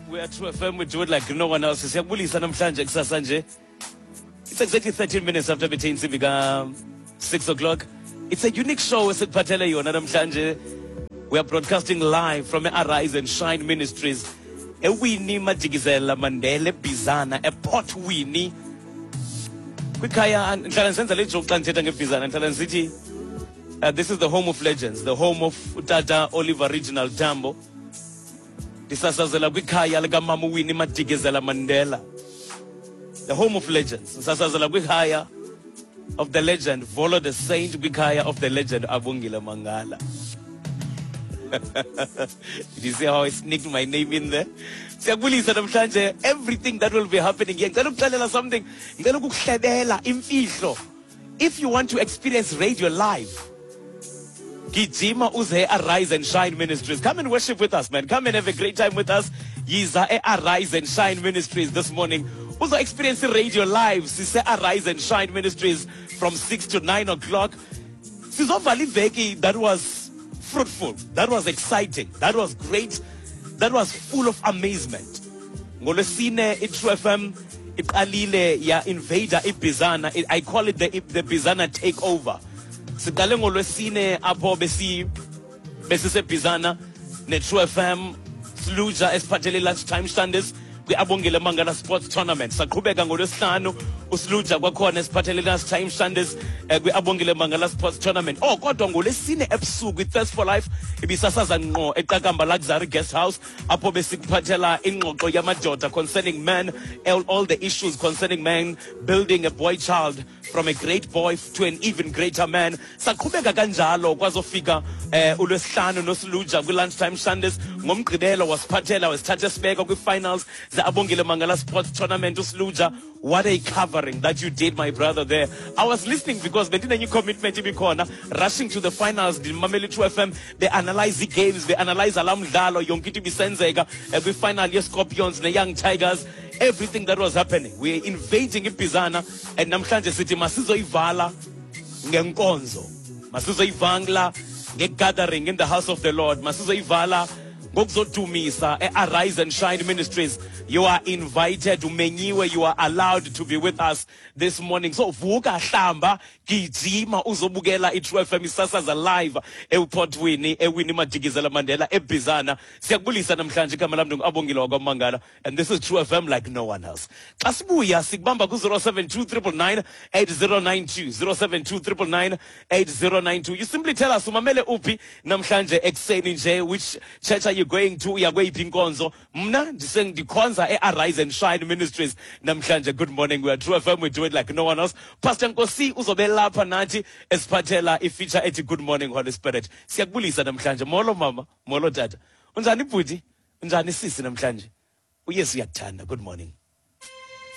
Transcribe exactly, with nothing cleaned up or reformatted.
We are True F M, we do it like no one else. Siyabulisa namhlanje kusasa nje. It's exactly thirteen minutes after between sibika six o'clock. It's a unique show esiphathele yona namhlanje. We are broadcasting live from Arise and Shine Ministries. eWinnie Madikizela Mandela Bizana, a Port Winnie. Kwikhaya ngihlala nsenza le joke xa ndithetha ngeBizana ngihlala ngithi uh, this is the home of legends, the home of Tata Oliver Reginald Tambo. Ndisasazela kwikhaya likamama uWinnie Madikizela Mandela, the home of legends. Ndisasazela kwikhaya of the legend Volo the Saint, kwikhaya of the legend Abongile Mangala. Did you see how I sneaked my name in there? Siyabulisa namhlanje everything that will be happening here. Ngicela ukuxelela something. Ngicela ukukuhlebela imfihlo. If you want to experience radio live, gijima uze Arise and Shine Ministries. Come and worship with us, man. Come and have a great time with us. Yiza Arise and Shine Ministries this morning. Also experience radio live. Sise Arise and Shine Ministries from six to nine o'clock. Sizovali veki, that was fruitful. That was exciting. That was great. That was full of amazement. Ngolosine True F M iqalile ya invader iBizana. I call it the the Bizana takeover. Siqale ngolosine apho besi besise Bizana ne True F M Sluja esiphathele lunchtime standards kwi-Abongile Mangala Sports Tournament. Saqhubeka ngolosihlanu uSluja kwakhona esiphathele lunchtime standards kwi-Abongile Mangala Sports Tournament. Oh kodwa ngolesine ebusuku iThirst for Life ibisasaza ngqo eQakamba Luxury Guest House apho besikuphathela ingxoxo yamadoda concerning men, all, all the issues concerning men, building a boy child from a great boy to an even greater man. Saqhubeka kanjalo kwazofika eh uLwesihlanu noSluja kwi-lunchtime standards. Ngomgqibelo wasiphathela wasithatha sibeka kwi-finals the-Abongile Mangala Sports Tournament. uSluja, what a covering that you did, my brother, there. I was listening because they did a new commitment ibikhona, rushing to the finals. The Mameli True F M, they analyze the games, they analyze alam dlalo yonke into ibisenzeka every final ye-Scorpions ne-Young Tigers, everything that was happening. We're invading iBizana, and namhlanje sithi masizoyivala ngenkonzo, masizoyivangla nge-gathering in the house of the Lord, masizoyivala ngokuzodumisa e-Arise and Shine Ministries. You are invited, umenyiwe, you are allowed to be with us this morning. So vuka hlamba gijima uzobukela iTrue F M isasaza live ePort Winnie eWinnie Madikizela Mandela eBizana. Siyakubulisa namhlanje igama lami ngu-Abongile wakwaMangala, and this is True F M like no one else. Xa sibuya sikubamba ku zero seven two nine nine eight zero nine two zero seven two nine nine eight zero nine two. You simply tell us umamele uphi namhlanje ekseni nje, which church are you going to? Uyakweyiphi inkonzo? Mna ndisendikhonza e-Arise and Shine Ministries namhlanje. Good morning. We are True F M, we do it like no one else. Pastor Nkosi uzobe lapha nathi esiphathela ifeature ethi Good Morning Holy Spirit. Siyakubulisa namhlanje. Molo mama, molo tata. Unjani bhuti? Unjani sisi namhlanje? uYesu uyakuthanda. Good morning.